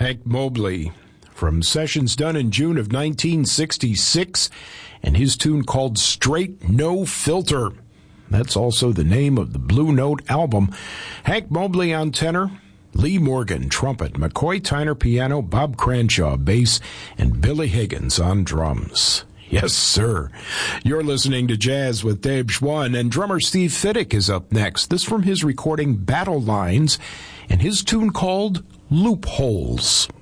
Hank Mobley from sessions done in June of 1966, and his tune called Straight No Filter. That's also the name of the Blue Note album. Hank Mobley on tenor, Lee Morgan trumpet, McCoy Tyner piano, Bob Cranshaw bass, and Billy Higgins on drums. Yes, sir. You're listening to Jazz with Dave Schwann, and drummer Steve Fiddick is up next. This from his recording Battle Lines, and his tune called Loopholes.